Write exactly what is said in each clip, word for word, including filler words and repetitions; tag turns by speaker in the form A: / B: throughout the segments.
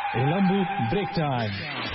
A: Elambu break time.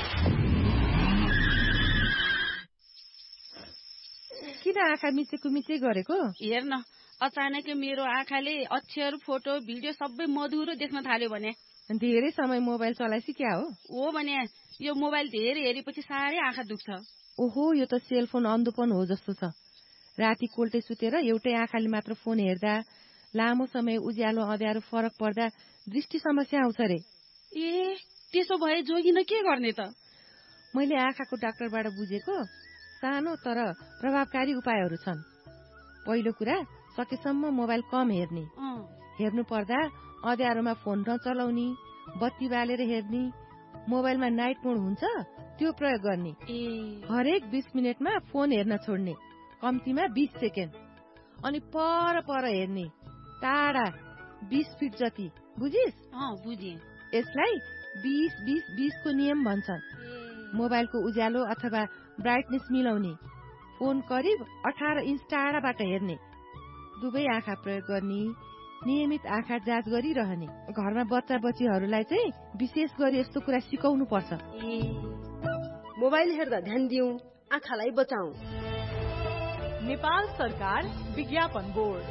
B: किन आँखा मिचेको मिचे गरेको?
C: हेर्न, अचानक मेरो आँखाले अक्षर, फोटो, भिडियो सबै मधुरो देख्न थाल्यो भने।
B: धेरै समय मोबाइल चलाएपछि क्या हो?
C: हो भने यो मोबाइल धेरै हेरेपछि साह्रै आँखा दुख्छ।
B: ओहो, यो त सेलफोन अन्धोपन हो जस्तो छ। राति कोल्टे सुतेर एउटै आँखाले मात्र फोन हेर्दा, लामो समय उज्यालो अँध्यारो फरक पर्दा दृष्टि समस्या आउँछ रे।
C: ए, त्यसो भए जोगिन के गर्ने त?
B: मैले आँखाको डाक्टरबाट बुझेको सानो तर प्रभावकारी उपायहरू छन्। पहिलो कुरा, सकेसम्म मोबाइल कम हेर्ने। हेर्नु पर्दा अँध्यारोमा फोन नचलाउने, बत्ती बालेर हेर्ने, मोबाइलमा नाइट मोड हुन्छ त्यो प्रयोग गर्ने। हरेक बीस मिनटमा फोन हेर्न छोड्ने, कम्तीमा बीस सेकेन्ड। अनि पर पर हेर्ने, टाढा बीस फिट जति। बुझिस्?
C: बुझेँ।
B: यसलाई बीस बीस बीस को नियम भन्छन्। मोबाइलको उज्यालो अथवा ब्राइटनेस मिलाउने, फोन करिब अठार इन्च टाढाबाट हेर्ने, दुवै आँखा प्रयोग गर्ने, नियमित आँखा जाँच गरिरहने। घरमा बच्चा बच्चीहरूलाई चाहिँ विशेष गरी यस्तो कुरा सिकाउनु पर्छ।
D: मोबाइल हेर्दा ध्यान दिउँ, आँखालाई बचाऊ।
E: नेपाल सरकार विज्ञापन बोर्ड।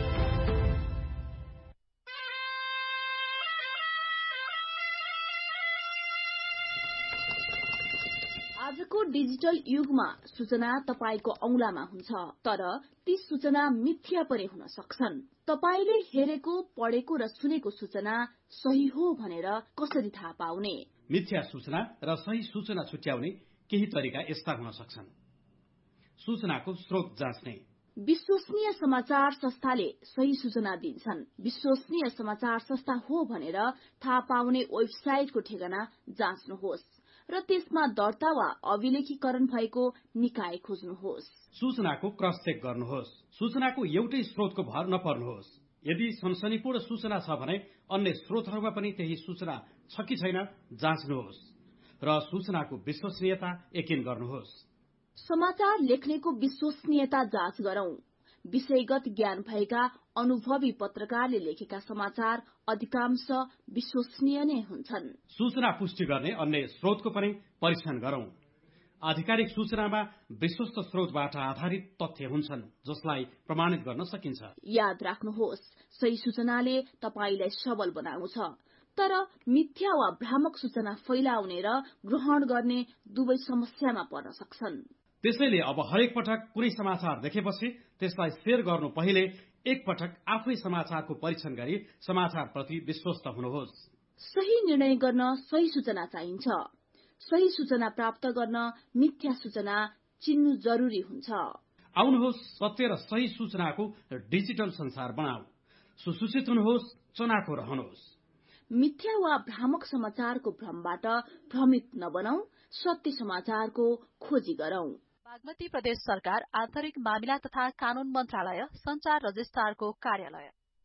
F: आजको डिजिटल युगमा सूचना तपाईको औंलामा हुन्छ, तर ती सूचना मिथ्या पनि हुन सक्छन्। तपाईले हेरेको, पढेको र सुनेको सूचना सही हो भनेर कसरी थाहा पाउने?
G: मिथ्या सूचना र सही सूचना छुट्याउने केही तरिका यस्ता हुन सक्छन्। सूचनाको स्रोत जाँच्ने।
F: विश्वसनीय समाचार संस्थाले सही सूचना दिन्छन्। विश्वसनीय समाचार संस्था हो भनेर थाहा पाउने वेबसाइटको ठेगाना जाँच्नुहोस् र त्यसमा दर्ता वा अभिलेखीकरण भएको निकाय खोज्नुहोस्।
G: सूचनाको क्रस चेक गर्नुहोस्। सूचनाको एउटै स्रोतको भर नपर्नुहोस्। यदि सनसनीपूर्ण सूचना छ भने अन्य स्रोतहरूमा पनि त्यही सूचना छ कि छैन जाँच्नुहोस् र सूचनाको विश्वसनीयता यकिन गर्नुहोस्।
F: समाचार लेख्नेको विश्वसनीयता जाँच गरौं। विषयगत ज्ञान भएका अनुभवी पत्रकारले लेखेका समाचार अधिकांश विश्वसनीय नै हुन्छन्।
G: सूचना पुष्टि गर्ने अन्य स्रोतको पनि परीक्षण गरौं। आधिकारिक सूचनामा विश्वस्त स्रोतबाट आधारित तथ्य हुन्छन् जसलाई प्रमाणित गर्न सकिन्छ।
F: याद राख्नुहोस्, सही सूचनाले तपाईलाई सबल बनाउँछ, तर मिथ्या वा भ्रामक सूचना फैलाउने र ग्रहण गर्ने दुवै समस्यामा पर्न सक्छन्।
G: त्यसैले अब हरेक पटक कुनै समाचार देखेपछि त्यसलाई शेयर गर्नु पहिले एक पटक आफै समाचारको परीक्षण गरी समाचारप्रति विश्वस्त हुनुहोस्।
F: सही निर्णय गर्न सही सूचना चाहिन्छ। सही सूचना प्राप्त गर्न मिथ्या सूचना चिन्नु जरुरी हुन्छ।
G: आउनुहोस्, सत्य र सही सूचनाको डिजिटल संसार बनाऊ। सुसूचित हुनुहोस्, चनाखो रहनुहोस्।
F: मिथ्या वा भ्रामक समाचारको भ्रमबाट भ्रमित नबनौं, सत्य समाचारको खोजी गरौं।
E: बागमती प्रदेश सरकार आन्तरिक मामिला तथा कानून मन्त्रालय संचार रजिस्ट्रारको कार्यालय।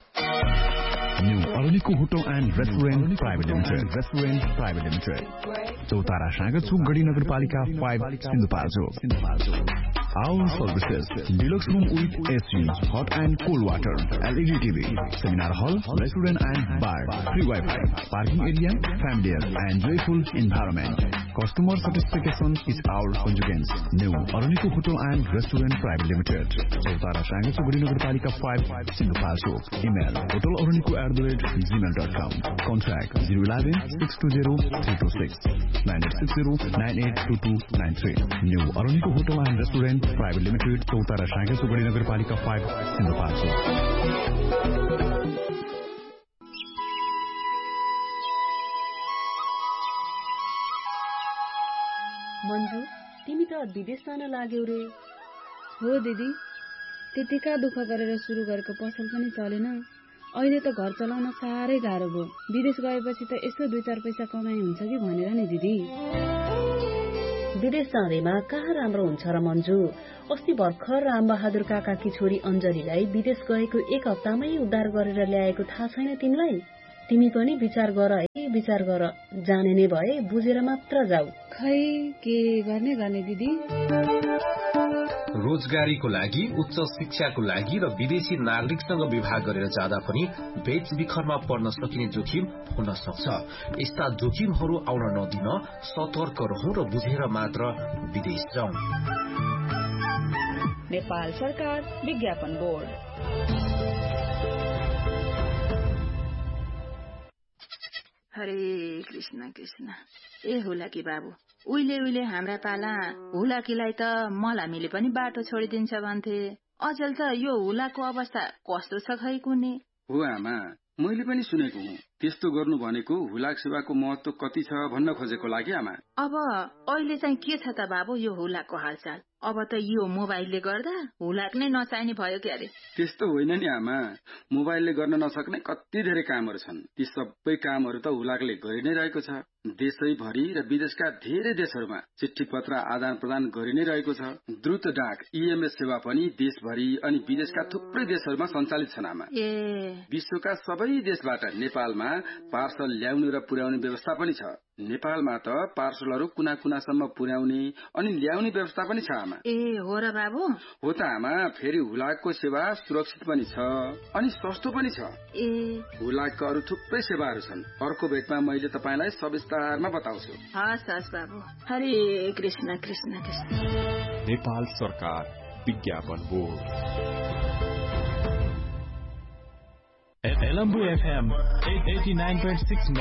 A: New अरुणिको hotel and restaurant private limited restaurant private limited चौतारा साँगचोक गढी नगरपालिका पाँच Sindhupalchok. Our services: deluxe room with A C, hot and cold water, L E D T V, seminar hall, restaurant and bar, free Wi-Fi, parking area, familiar and joyful environment. Customer satisfaction is our conjugance. New Aruniko Hotel and Restaurant Private Limited. Sautara Shanghai Guri Nagarpalika five, Sindhupalchok. Email hoteloruniko at the rate gmail dot com. Contact zero eleven six two zero three two six nine eight six zero nine eight two two nine three. New Aruniko Hotel and Restaurant Private Limited, Sautara Shanghai Guri Nagarpalika five, Sindhupalchok.
D: Manju, तिमी त विदेश जान लाग्यौ रे?
H: हो दिदी, त्यतिका दुःख गरेर सुरु गरेको पसल पनि चलेन। अहिले त घर चलाउन साह्रै गाह्रो भयो। विदेश गएपछि त यसो दुई चार पैसा कमाइ हुन्छ कि भनेर नि दिदी।
D: विदेश जाँदैमा कहाँ राम्रो हुन्छ र मन्जु? अस्ति भर्खर रामबहादुर काकाकी छोरी अञ्जलीलाई विदेश गएको एक हप्तामै उद्धार गरेर ल्याएको थाहा छैन तिमीलाई? तिमी पनि विचार गर है, विचार गर। जाने नै भए बुझेर मात्र जाऊ।
H: खै के गर्ने गर्ने दिदी?
I: रोजगारीको लागि, उच्च शिक्षाको लागि र विदेशी नागरिकसँग विवाह गरेर जाँदा पनि बेचबिखरमा पर्न सकिने जोखिम हुन सक्छ। यस्ता जोखिमहरू आउन नदिन सतर्क रहौं र बुझेर मात्र विदेश जाउँ।
J: नेपाल सरकार विज्ञापन बोर्ड।
K: हरे कृष्ण कृष्ण। ए हुलाकी बाबु, उहिले उहिले हाम्रा पाला हुलाकीलाई त मलामीले पनि बाटो छोडिदिन्छ भन्थे। अचेल त यो हुलाको अवस्था कस्तो छ खै कुने?
L: हो आमा, मैले पनि सुनेको हुँ। त्यस्तो गर्नु भनेको हुलाक सेवाको महत्व कति छ भन्न खोजेको लागि आमा।
K: अब अहिले चाहिँ के छ त बाबु यो हुलाकको हालचाल? अब त यो मोबाइलले गर्दा हुलाक नै नचाहिने भयो के अरे?
L: त्यस्तो होइन नि आमा, मोबाइलले गर्न नसक्ने कति धेरै कामहरू छन्। ती सबै कामहरू त हुलाकले गरि नै रहेको छ। देशैभरि र विदेशका धेरै देशहरूमा चिठी पत्र आदान प्रदान गरि नै रहेको छ। द्रुत डाक ईएमएस सेवा पनि देशभरि अनि विदेशका थुप्रै देशहरूमा सञ्चालित छन् आमा।
K: ए
L: विश्वका सबै देशबाट नेपालमा पार्सल ल्याउने र पुर्याउने व्यवस्था पनि छ। नेपालमा त पार्सलहरू कुना कुनासम्म पुर्याउने अनि ल्याउने व्यवस्था पनि छ आमा।
K: ए हो र बाबु?
L: हो त आमा। फेरि हुलाकको सेवा सुरक्षित पनि छ अनि सस्तो पनि छ।
K: ए
L: हुलाकका अरू थुप्रै सेवाहरू छन्। अर्को भेटमा मैले तपाईलाई सविस्तारमा बताउँछु।
K: हस् हस् बाबु। हरे कृष्ण कृष्ण कृष्ण।
A: नेपाल सरकार विज्ञापन board.
M: Elambu F M eighty-nine point six